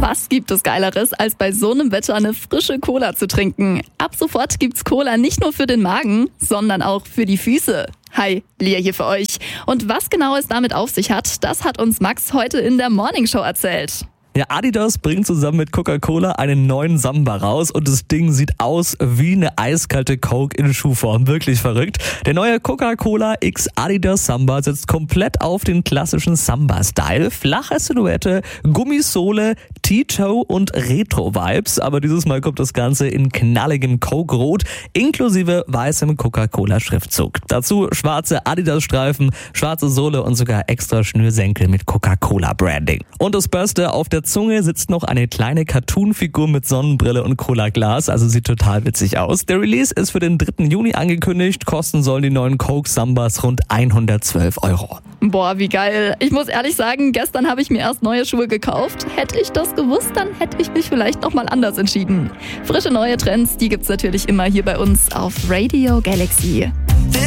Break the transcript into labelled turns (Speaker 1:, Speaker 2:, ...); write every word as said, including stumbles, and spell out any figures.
Speaker 1: Was gibt es Geileres, als bei so einem Wetter eine frische Cola zu trinken? Ab sofort gibt's Cola nicht nur für den Magen, sondern auch für die Füße. Hi, Lia hier für euch. Und was genau es damit auf sich hat, das hat uns Max heute in der Morningshow erzählt.
Speaker 2: Ja, Adidas bringt zusammen mit Coca-Cola einen neuen Samba raus und das Ding sieht aus wie eine eiskalte Coke in Schuhform. Wirklich verrückt. Der neue Coca-Cola X Adidas Samba setzt komplett auf den klassischen Samba-Style. Flache Silhouette, Gummisohle, T-Toe und Retro-Vibes. Aber dieses Mal kommt das Ganze in knalligem Coke-Rot inklusive weißem Coca-Cola-Schriftzug. Dazu schwarze Adidas-Streifen, schwarze Sohle und sogar extra Schnürsenkel mit Coca-Cola-Branding. Und das Beste, auf der Zunge sitzt noch eine kleine Cartoon-Figur mit Sonnenbrille und Cola-Glas, also sieht total witzig aus. Der Release ist für den dritten Juni angekündigt, kosten sollen die neuen Coke Sambas rund hundertzwölf Euro.
Speaker 1: Boah, wie geil. Ich muss ehrlich sagen, gestern habe ich mir erst neue Schuhe gekauft. Hätte ich das gewusst, dann hätte ich mich vielleicht nochmal anders entschieden. Frische neue Trends, die gibt's natürlich immer hier bei uns auf Radio Galaxy.